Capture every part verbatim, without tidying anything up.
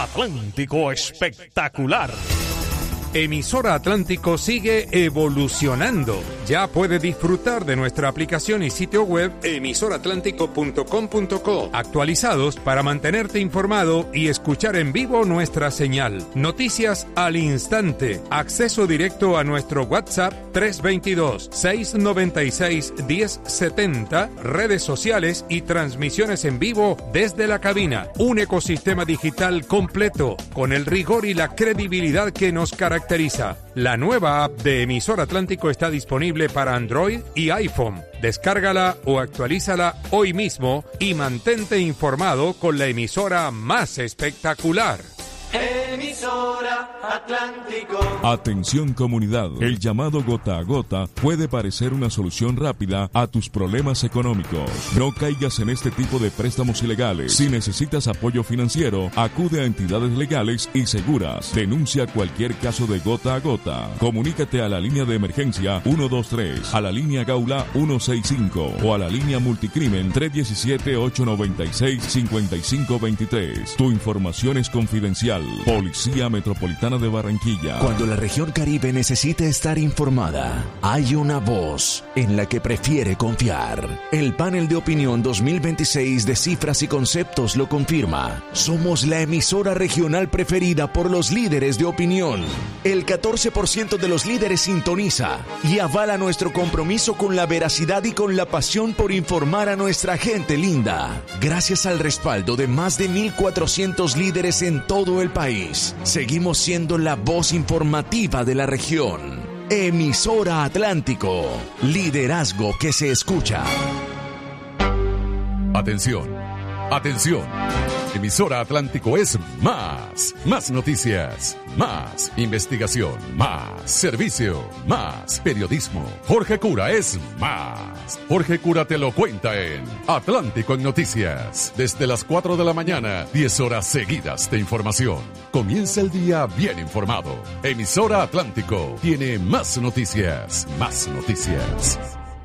Atlántico Espectacular. Emisora Atlántico sigue evolucionando. Ya puede disfrutar de nuestra aplicación y sitio web emisora atlántico punto com punto co, actualizados para mantenerte informado y escuchar en vivo nuestra señal. Noticias al instante. Acceso directo a nuestro WhatsApp tres dos dos, seis nueve seis, uno cero siete cero, redes sociales y transmisiones en vivo desde la cabina. Un ecosistema digital completo con el rigor y la credibilidad que nos caracteriza. La nueva app de Emisora Atlántico está disponible para Android y iPhone. Descárgala o actualízala hoy mismo y mantente informado con la emisora más espectacular. Emisora Atlántico. Atención comunidad, el llamado gota a gota puede parecer una solución rápida a tus problemas económicos. No caigas en este tipo de préstamos ilegales. Si necesitas apoyo financiero, acude a entidades legales y seguras. Denuncia cualquier caso de gota a gota. Comunícate a la línea de emergencia uno dos tres, a la línea Gaula uno seis cinco o a la línea Multicrimen tres uno siete, ocho nueve seis, cinco cinco dos tres. Tu información es confidencial. Policía Metropolitana de Barranquilla. Cuando la región Caribe necesita estar informada, hay una voz en la que prefiere confiar. El panel de opinión dos mil veintiséis de Cifras y Conceptos lo confirma. Somos la emisora regional preferida por los líderes de opinión. El catorce por ciento de los líderes sintoniza y avala nuestro compromiso con la veracidad y con la pasión por informar a nuestra gente linda. Gracias al respaldo de más de mil cuatrocientos líderes en todo el país, seguimos siendo la voz informativa de la región. Emisora Atlántico, liderazgo que se escucha. Atención, atención. Emisora Atlántico es más, más noticias, más investigación, más servicio, más periodismo. Jorge Cura es más. Jorge Cura te lo cuenta en Atlántico en Noticias. Desde las cuatro de la mañana, diez horas seguidas de información. Comienza el día bien informado. Emisora Atlántico tiene más noticias, más noticias.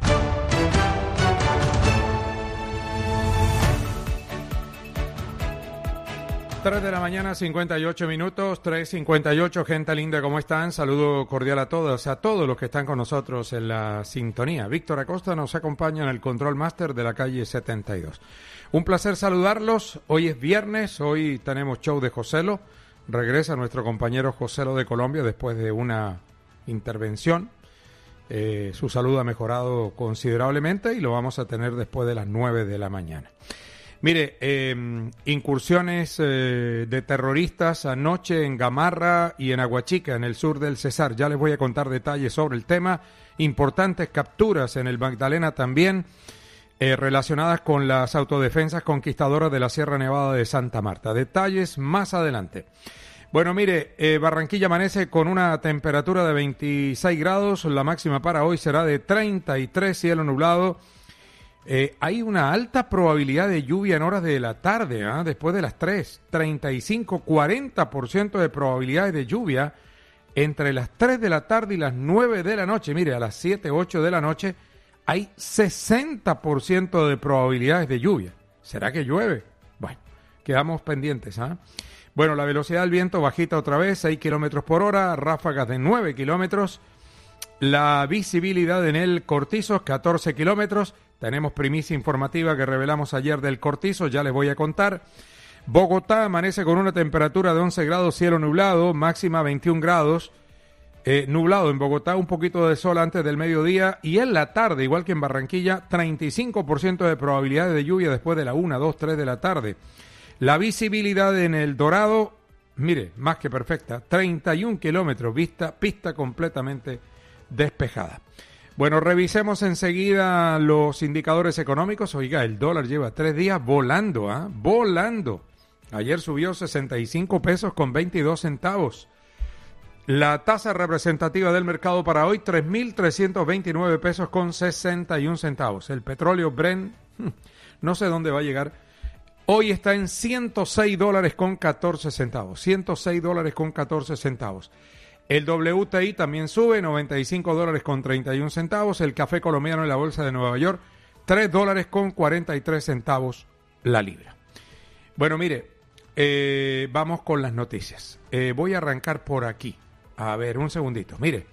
tres de la mañana, cincuenta y ocho minutos, tres cincuenta y ocho, gente linda, ¿cómo están? Saludo cordial a todos, a todos los que están con nosotros en la sintonía. Víctor Acosta nos acompaña en el Control Master de la calle setenta y dos. Un placer saludarlos, hoy es viernes, hoy tenemos show de Joselo, regresa nuestro compañero Joselo de Colombia después de una intervención. Eh, su salud ha mejorado considerablemente y lo vamos a tener después de las nueve de la mañana. Mire, eh, incursiones eh, de terroristas anoche en Gamarra y en Aguachica, en el sur del Cesar. Ya les voy a contar detalles sobre el tema. Importantes capturas en el Magdalena también, eh, relacionadas con las autodefensas conquistadoras de la Sierra Nevada de Santa Marta. Detalles más adelante. Bueno, mire, eh, Barranquilla amanece con una temperatura de veintiséis grados. La máxima para hoy será de treinta y tres, cielo nublado. Eh, hay una alta probabilidad de lluvia en horas de la tarde, ¿eh? Después de las tres, treinta y cinco, cuarenta por ciento de probabilidades de lluvia entre las tres de la tarde y las nueve de la noche. Mire, a las siete, ocho de la noche hay sesenta por ciento de probabilidades de lluvia. ¿Será que llueve? Bueno, quedamos pendientes, ¿ah? ¿eh? Bueno, la velocidad del viento bajita otra vez, seis kilómetros por hora, ráfagas de nueve kilómetros. La visibilidad en el Cortizo, catorce kilómetros. Tenemos primicia informativa que revelamos ayer del Cortizo, ya les voy a contar. Bogotá amanece con una temperatura de once grados, cielo nublado, máxima veintiún grados. Eh, nublado en Bogotá, un poquito de sol antes del mediodía. Y en la tarde, igual que en Barranquilla, treinta y cinco por ciento de probabilidades de lluvia después de la una, dos, tres de la tarde. La visibilidad en El Dorado, mire, más que perfecta, treinta y un kilómetros, vista, pista completamente despejada. Bueno, revisemos enseguida los indicadores económicos. Oiga, el dólar lleva tres días volando, ¿ah? ¿eh? Volando. Ayer subió sesenta y cinco pesos con veintidós centavos. La tasa representativa del mercado para hoy, tres mil trescientos veintinueve pesos con sesenta y un centavos. El petróleo Brent, no sé dónde va a llegar. Hoy está en ciento seis dólares con catorce centavos. ciento seis dólares con catorce centavos. El W T I también sube, noventa y cinco dólares con treinta y un centavos. El café colombiano en la bolsa de Nueva York, tres dólares con cuarenta y tres centavos la libra. Bueno, mire, eh, vamos con las noticias. Eh, voy a arrancar por aquí. A ver, un segundito. Mire.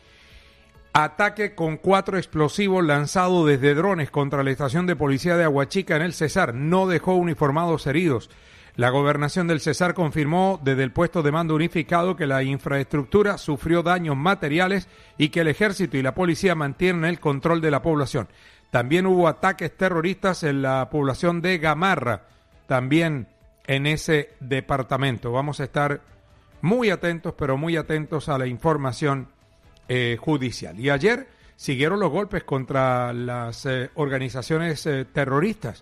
Ataque con cuatro explosivos lanzado desde drones contra la estación de policía de Aguachica en el Cesar. No dejó uniformados heridos. La gobernación del Cesar confirmó desde el puesto de mando unificado que la infraestructura sufrió daños materiales y que el ejército y la policía mantienen el control de la población. También hubo ataques terroristas en la población de Gamarra, también en ese departamento. Vamos a estar muy atentos, pero muy atentos a la información Eh, judicial. Y ayer siguieron los golpes contra las eh, organizaciones eh, terroristas,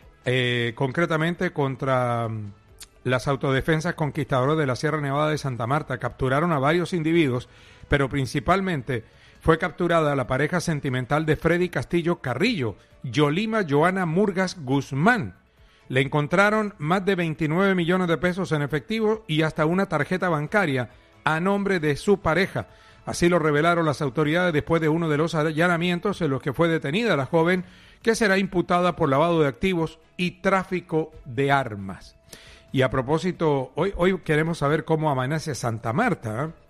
eh, concretamente contra um, las autodefensas conquistadoras de la Sierra Nevada de Santa Marta. Capturaron a varios individuos, pero principalmente fue capturada la pareja sentimental de Freddy Castillo Carrillo, Yolima Joana Murgas Guzmán. Le encontraron más de veintinueve millones de pesos en efectivo y hasta una tarjeta bancaria a nombre de su pareja. Así lo revelaron las autoridades después de uno de los allanamientos en los que fue detenida la joven, que será imputada por lavado de activos y tráfico de armas. Y a propósito, hoy, hoy queremos saber cómo amanece Santa Marta, ¿eh?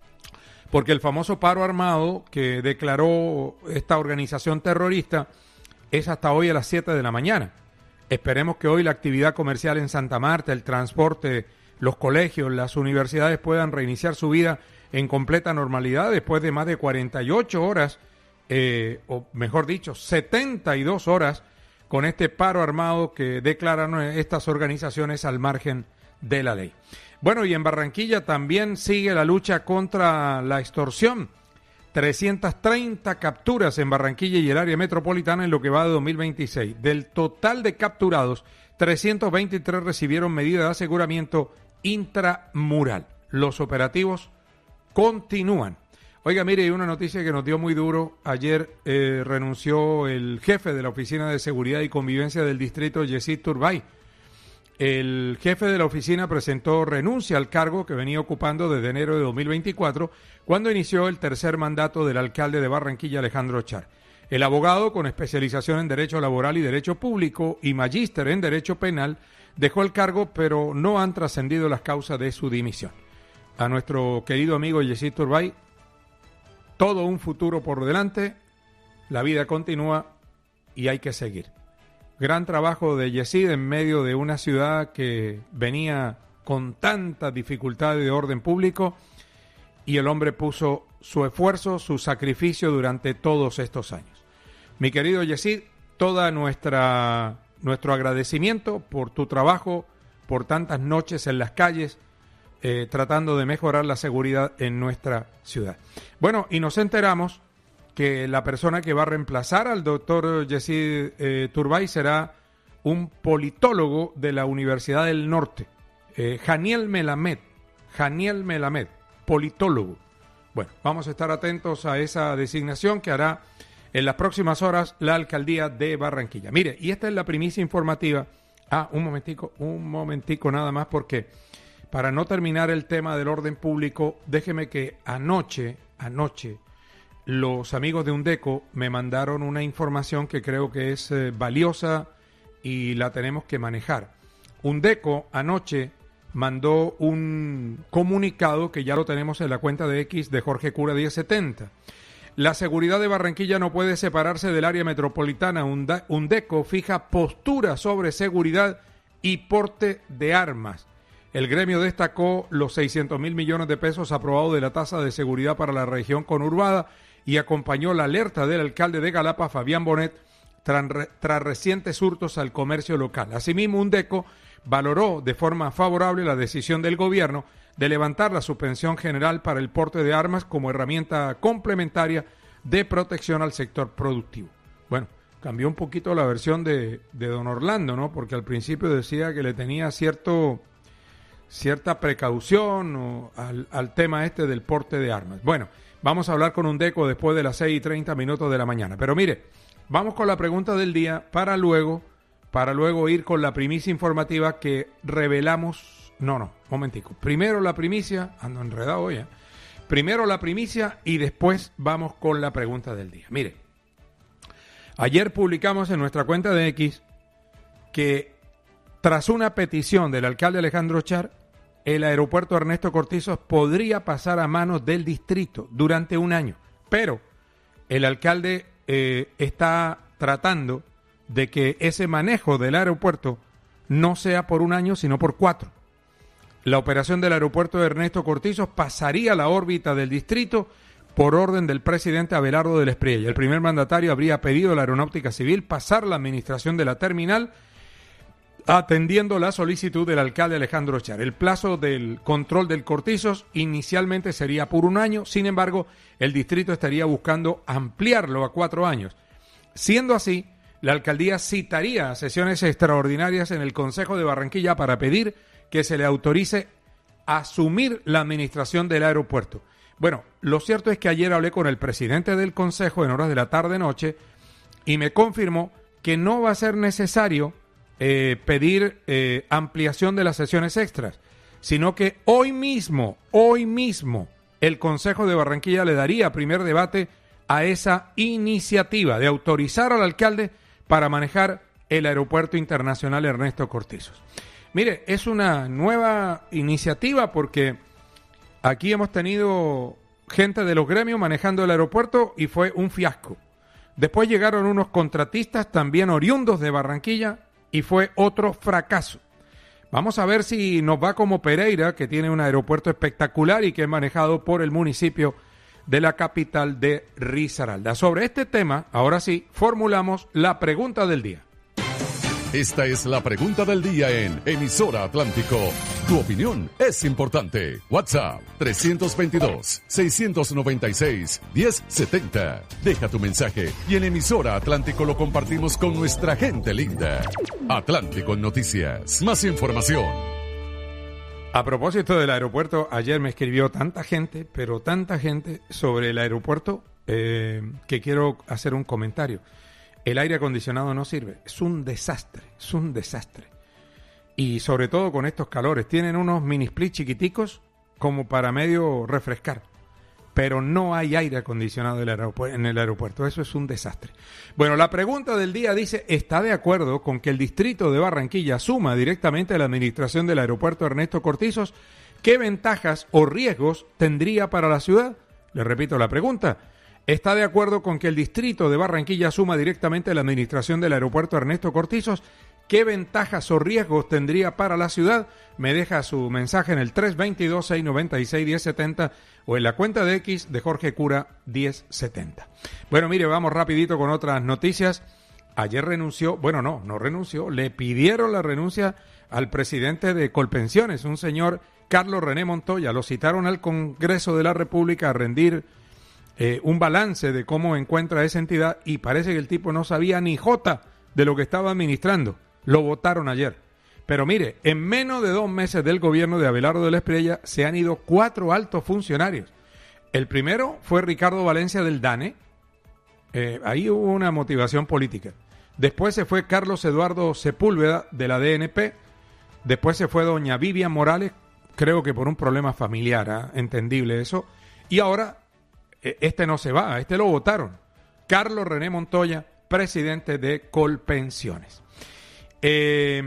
Porque el famoso paro armado que declaró esta organización terrorista es hasta hoy a las siete de la mañana. Esperemos que hoy la actividad comercial en Santa Marta, el transporte, los colegios, las universidades puedan reiniciar su vida en completa normalidad después de más de cuarenta y ocho horas, eh, o mejor dicho, setenta y dos horas con este paro armado que declaran estas organizaciones al margen de la ley. Bueno, y en Barranquilla también sigue la lucha contra la extorsión. trescientas treinta capturas en Barranquilla y el área metropolitana en lo que va de dos mil veintiséis. Del total de capturados, trescientos veintitrés recibieron medida de aseguramiento intramural. Los operativos continúan. Oiga, mire, hay una noticia que nos dio muy duro. Ayer eh, renunció el jefe de la Oficina de Seguridad y Convivencia del Distrito, Yesid Turbay. El jefe de la oficina presentó renuncia al cargo que venía ocupando desde enero de dos mil veinticuatro, cuando inició el tercer mandato del alcalde de Barranquilla, Alejandro Char. El abogado, con especialización en Derecho Laboral y Derecho Público y magíster en Derecho Penal, dejó el cargo, pero no han trascendido las causas de su dimisión. A nuestro querido amigo Yesid Turbay, todo un futuro por delante, la vida continúa y hay que seguir. Gran trabajo de Yesid en medio de una ciudad que venía con tantas dificultades de orden público, y el hombre puso su esfuerzo, su sacrificio durante todos estos años. Mi querido Yesid, toda nuestra nuestro agradecimiento por tu trabajo, por tantas noches en las calles, Eh, tratando de mejorar la seguridad en nuestra ciudad. Bueno, y nos enteramos que la persona que va a reemplazar al doctor Yesid eh, Turbay será un politólogo de la Universidad del Norte, eh, Janiel Melamed, Janiel Melamed, politólogo. Bueno, vamos a estar atentos a esa designación que hará en las próximas horas la alcaldía de Barranquilla. Mire, y esta es la primicia informativa. Ah, un momentico, un momentico nada más, porque para no terminar el tema del orden público, déjeme que anoche, anoche, los amigos de UNDECO me mandaron una información que creo que es eh, valiosa y la tenemos que manejar. UNDECO anoche mandó un comunicado que ya lo tenemos en la cuenta de X de Jorge Cura diez setenta. La seguridad de Barranquilla no puede separarse del área metropolitana. UNDECO fija postura sobre seguridad y porte de armas. El gremio destacó los seiscientos mil millones de pesos aprobados de la tasa de seguridad para la región conurbada y acompañó la alerta del alcalde de Galapa, Fabián Bonet, tras, tras recientes hurtos al comercio local. Asimismo, UNDECO valoró de forma favorable la decisión del gobierno de levantar la suspensión general para el porte de armas como herramienta complementaria de protección al sector productivo. Bueno, cambió un poquito la versión de, de don Orlando, ¿no? Porque al principio decía que le tenía cierto... cierta precaución o al, al tema este del porte de armas. Bueno, vamos a hablar con UNDECO después de las seis y treinta minutos de la mañana. Pero mire, vamos con la pregunta del día para luego, para luego ir con la primicia informativa que revelamos. No, no, momentico. Primero la primicia, ando enredado hoy, ¿eh? Primero la primicia y después vamos con la pregunta del día. Mire, ayer publicamos en nuestra cuenta de X que tras una petición del alcalde Alejandro Char, el aeropuerto Ernesto Cortizos podría pasar a manos del distrito durante un año. Pero el alcalde eh, está tratando de que ese manejo del aeropuerto no sea por un año, sino por cuatro. La operación del aeropuerto de Ernesto Cortizos pasaría a la órbita del distrito por orden del presidente Abelardo del Espriella. El primer mandatario habría pedido a la Aeronáutica Civil pasar la administración de la terminal atendiendo la solicitud del alcalde Alejandro Char. El plazo del control del Cortizos inicialmente sería por un año, sin embargo, el distrito estaría buscando ampliarlo a cuatro años. Siendo así, la alcaldía citaría sesiones extraordinarias en el Consejo de Barranquilla para pedir que se le autorice asumir la administración del aeropuerto. Bueno, lo cierto es que ayer hablé con el presidente del Consejo en horas de la tarde-noche y me confirmó que no va a ser necesario Eh, pedir eh, ampliación de las sesiones extras, sino que hoy mismo, hoy mismo, el Consejo de Barranquilla le daría primer debate a esa iniciativa de autorizar al alcalde para manejar el Aeropuerto Internacional Ernesto Cortizos. Mire, es una nueva iniciativa porque aquí hemos tenido gente de los gremios manejando el aeropuerto y fue un fiasco. Después llegaron unos contratistas también oriundos de Barranquilla y fue otro fracaso. Vamos a ver si nos va como Pereira, que tiene un aeropuerto espectacular y que es manejado por el municipio de la capital de Risaralda. Sobre este tema, ahora sí, formulamos la pregunta del día. Esta es la pregunta del día en Emisora Atlántico. Tu opinión es importante. WhatsApp tres veintidós, seiscientos noventa y seis, diez setenta. Deja tu mensaje y en Emisora Atlántico lo compartimos con nuestra gente linda. Atlántico en Noticias. Más información. A propósito del aeropuerto, ayer me escribió tanta gente, pero tanta gente sobre el aeropuerto eh, que quiero hacer un comentario. El aire acondicionado no sirve, es un desastre, es un desastre. Y sobre todo con estos calores, tienen unos mini split chiquiticos como para medio refrescar, pero no hay aire acondicionado en el aeropuerto, eso es un desastre. Bueno, la pregunta del día dice, ¿está de acuerdo con que el distrito de Barranquilla asuma directamente la administración del aeropuerto Ernesto Cortizos? ¿Qué ventajas o riesgos tendría para la ciudad? Le repito la pregunta. ¿Está de acuerdo con que el distrito de Barranquilla asuma directamente la administración del aeropuerto Ernesto Cortizos? ¿Qué ventajas o riesgos tendría para la ciudad? Me deja su mensaje en el tres veintidós, seiscientos noventa y seis, diez setenta o en la cuenta de X de Jorge Cura diez setenta. Bueno, mire, vamos rapidito con otras noticias. Ayer renunció, bueno, no, no renunció, le pidieron la renuncia al presidente de Colpensiones, un señor Carlos René Montoya. Lo citaron al Congreso de la República a rendir Eh, un balance de cómo encuentra esa entidad y parece que el tipo no sabía ni jota de lo que estaba administrando. Lo votaron ayer. Pero mire, en menos de dos meses del gobierno de Abelardo del Espriella se han ido cuatro altos funcionarios. El primero fue Ricardo Valencia del DANE. Eh, ahí hubo una motivación política. Después se fue Carlos Eduardo Sepúlveda de la D N P. Después se fue doña Vivian Morales, creo que por un problema familiar, ¿eh? Entendible eso. Y ahora este no se va, este lo votaron. Carlos René Montoya, presidente de Colpensiones. Eh,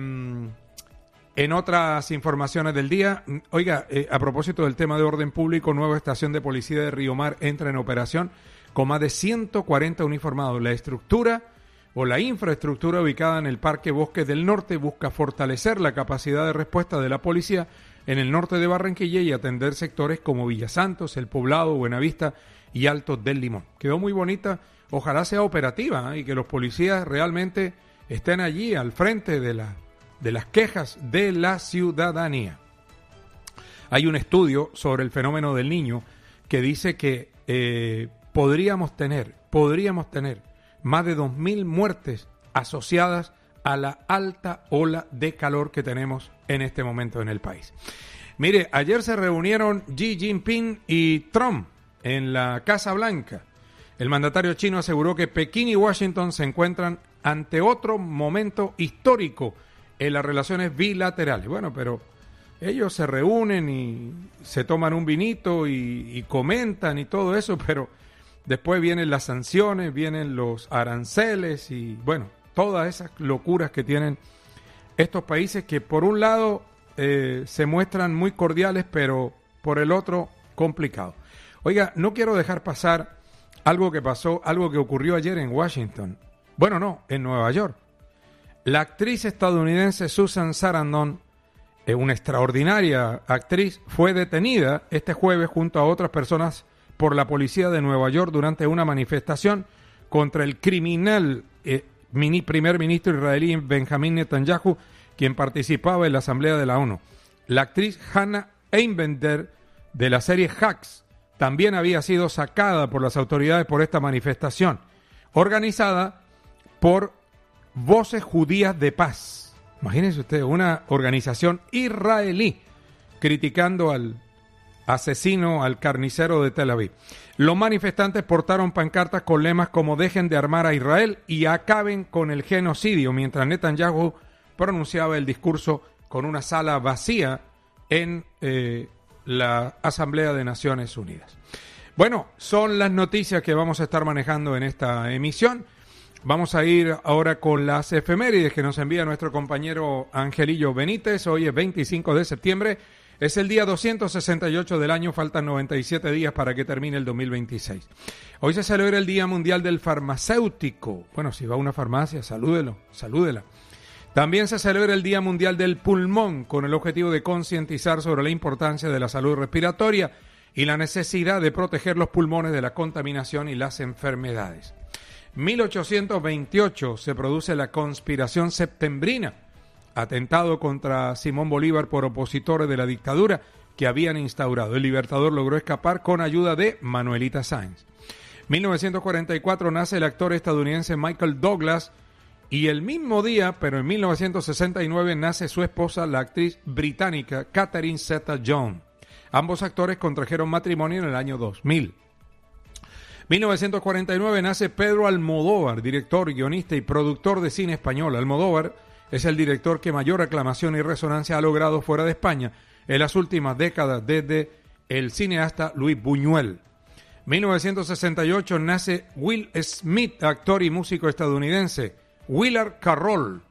en otras informaciones del día, oiga, eh, a propósito del tema de orden público, nueva estación de policía de Río Mar entra en operación con más de ciento cuarenta uniformados. La estructura o la infraestructura ubicada en el Parque Bosques del Norte busca fortalecer la capacidad de respuesta de la policía en el norte de Barranquilla y atender sectores como Villa Santos, El Poblado, Buenavista y Altos del Limón. Quedó muy bonita, ojalá sea operativa, ¿eh? Y que los policías realmente estén allí al frente de, la, de las quejas de la ciudadanía. Hay un estudio sobre el fenómeno del Niño que dice que eh, podríamos tener, podríamos tener más de dos mil muertes asociadas a la alta ola de calor que tenemos en este momento en el país. Mire, ayer se reunieron Xi Jinping y Trump en la Casa Blanca. El mandatario chino aseguró que Pekín y Washington se encuentran ante otro momento histórico en las relaciones bilaterales. Bueno, pero ellos se reúnen y se toman un vinito y, y comentan y todo eso, pero después vienen las sanciones, vienen los aranceles y, bueno, todas esas locuras que tienen estos países que por un lado eh, se muestran muy cordiales, pero por el otro complicado. Oiga, no quiero dejar pasar algo que pasó, algo que ocurrió ayer en Washington. Bueno, no, en Nueva York. La actriz estadounidense Susan Sarandon, eh, una extraordinaria actriz, fue detenida este jueves junto a otras personas por la policía de Nueva York durante una manifestación contra el criminal eh, mini primer ministro israelí Benjamín Netanyahu, quien participaba en la Asamblea de la ONU. La actriz Hannah Einbender, de la serie Hacks, también había sido sacada por las autoridades por esta manifestación, organizada por Voces Judías de Paz. Imagínense ustedes, una organización israelí criticando al asesino, al carnicero de Tel Aviv. Los manifestantes portaron pancartas con lemas como "dejen de armar a Israel" y "acaben con el genocidio", mientras Netanyahu pronunciaba el discurso con una sala vacía en eh, la Asamblea de Naciones Unidas. Bueno, son las noticias que vamos a estar manejando en esta emisión. Vamos a ir ahora con las efemérides que nos envía nuestro compañero Angelillo Benítez. Hoy es veinticinco de septiembre. Es el día doscientos sesenta y ocho del año, faltan noventa y siete días para que termine el dos mil veintiséis. Hoy se celebra el Día Mundial del Farmacéutico. Bueno, si va a una farmacia, salúdelo, salúdela. También se celebra el Día Mundial del Pulmón, con el objetivo de concientizar sobre la importancia de la salud respiratoria y la necesidad de proteger los pulmones de la contaminación y las enfermedades. mil ochocientos veintiocho se produce la Conspiración Septembrina, atentado contra Simón Bolívar por opositores de la dictadura que habían instaurado. El Libertador logró escapar con ayuda de Manuelita Sáenz. mil novecientos cuarenta y cuatro nace el actor estadounidense Michael Douglas, y el mismo día, pero en mil novecientos sesenta y nueve, nace su esposa, la actriz británica Catherine Zeta-Jones. Ambos actores contrajeron matrimonio en el año dos mil. mil novecientos cuarenta y nueve nace Pedro Almodóvar, director, guionista y productor de cine español. Almodóvar es el director que mayor aclamación y resonancia ha logrado fuera de España en las últimas décadas, desde el cineasta Luis Buñuel. mil novecientos sesenta y ocho nace Will Smith, actor y músico estadounidense. Willard Carroll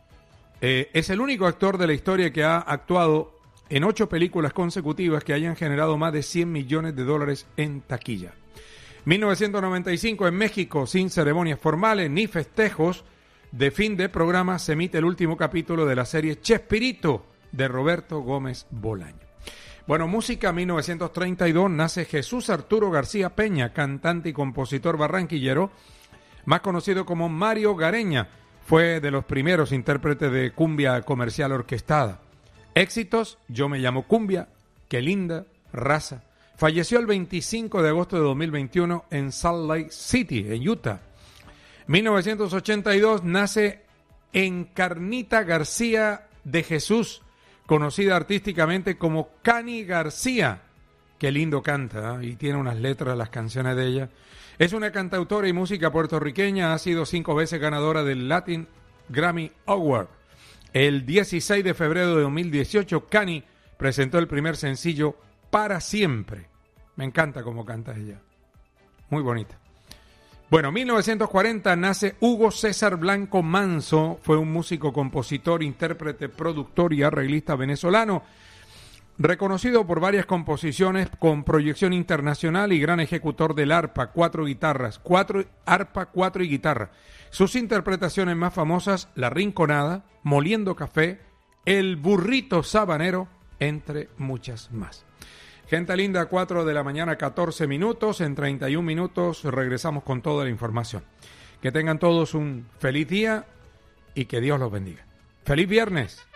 eh, es el único actor de la historia que ha actuado en ocho películas consecutivas que hayan generado más de cien millones de dólares en taquilla. mil novecientos noventa y cinco, en México, sin ceremonias formales ni festejos de fin de programa, se emite el último capítulo de la serie Chespirito, de Roberto Gómez Bolaño. Bueno, música. mil novecientos treinta y dos nace Jesús Arturo García Peña, cantante y compositor barranquillero, más conocido como Mario Gareña. Fue de los primeros intérpretes de cumbia comercial orquestada. Éxitos: Yo me llamo cumbia, Qué linda, Raza. Falleció el veinticinco de agosto de dos mil veintiuno en Salt Lake City, en Utah. mil novecientos ochenta y dos nace Encarnita García de Jesús, conocida artísticamente como Cani García. Qué lindo canta, ¿eh? Y tiene unas letras las canciones de ella. Es una cantautora y música puertorriqueña, ha sido cinco veces ganadora del Latin Grammy Award. El dieciséis de febrero de dos mil dieciocho, Cani presentó el primer sencillo, Para Siempre. Me encanta cómo canta ella. Muy bonita. Bueno, mil novecientos cuarenta nace Hugo César Blanco Manso. Fue un músico, compositor, intérprete, productor y arreglista venezolano, reconocido por varias composiciones con proyección internacional y gran ejecutor del arpa, cuatro guitarras, cuatro arpa, cuatro y guitarra. Sus interpretaciones más famosas: La Rinconada, Moliendo Café, El Burrito Sabanero, entre muchas más. Gente linda, cuatro de la mañana, catorce minutos. En treinta y un minutos regresamos con toda la información. Que tengan todos un feliz día y que Dios los bendiga. ¡Feliz viernes!